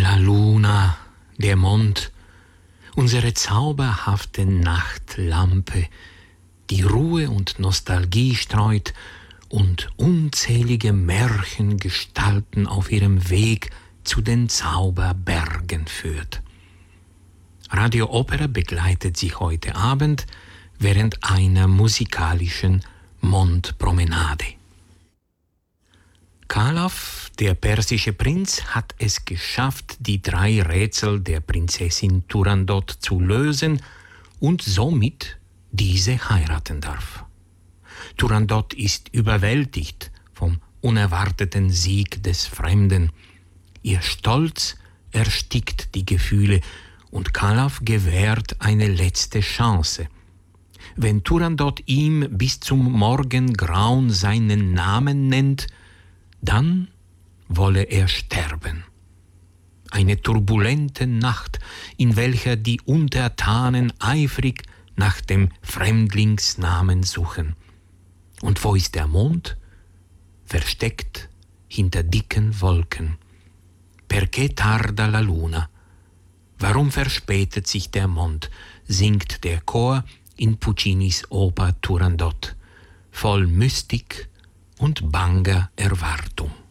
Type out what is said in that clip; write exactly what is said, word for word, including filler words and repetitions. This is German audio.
La Luna, der Mond, unsere zauberhafte Nachtlampe, die Ruhe und Nostalgie streut und unzählige Märchengestalten auf ihrem Weg zu den Zauberbergen führt. Radio Opera begleitet Sie heute Abend während einer musikalischen Mondpromenade. Khalaf, der persische Prinz, hat es geschafft, die drei Rätsel der Prinzessin Turandot zu lösen und somit diese heiraten darf. Turandot ist überwältigt vom unerwarteten Sieg des Fremden. Ihr Stolz erstickt die Gefühle und Khalaf gewährt eine letzte Chance. Wenn Turandot ihm bis zum Morgengrauen seinen Namen nennt, dann wolle er sterben. Eine turbulente Nacht, in welcher die Untertanen eifrig nach dem Fremdlingsnamen suchen. Und wo ist der Mond? Versteckt hinter dicken Wolken. Perché tarda la luna? Warum verspätet sich der Mond? Singt der Chor in Puccinis Oper Turandot, voll Mystik und banger Erwartung.